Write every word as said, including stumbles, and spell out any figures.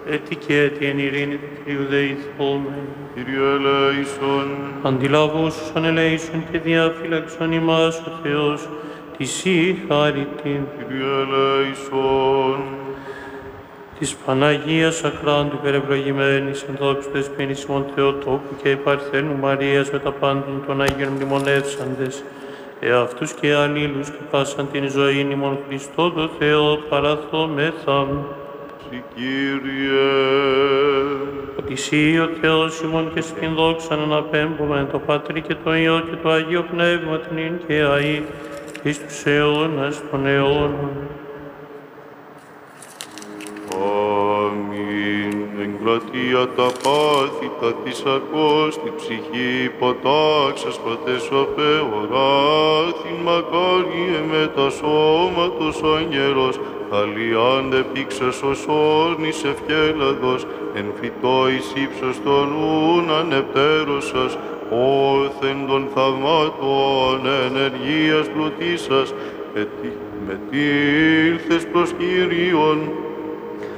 έτη και έτη εν ειρήνη του Κυρίου δεηθόμεν. Κύριε ελέησον, Αντιλαβούσους ανελέησον και διαφύλαξον ημάς ο Θεός, της ή χάριτην. Κύριε ελέησον, Της Παναγίας Ακράντου υπερευλογημένης εν δόξου δεσποίνης ημών Θεοτόκου και Παρθένου Μαρίας με τα πάντων των Αγίων μνημονεύσαντες, εαυτούς και αλλήλους και πάσαν την ζωήν ημών Χριστό το Θεό παραθόμεθα. ψη Κύριε, Ότι Συ ο Θεός ημών και στην δόξα να αναπέμπουμε το Πατρί και το Υιό και το Αγίο Πνεύμα την ίν και αΐ εις τους αιώνας των αιώνων. Αμήν. Εγκρατεία τα πάθη, τα της ακός, τη ψυχή υποτάξας, πατές απεωράθην, μακάριε με τα σώματος αγγερός, χαλιάντε πήξας ως όρνης ευκέλαδος, εν φυτό εις ύψος των ούν ανεπτέρωσας, όθεν των θαυμάτων ενεργείας πλουτίσας, μετήλθες προς Κύριον,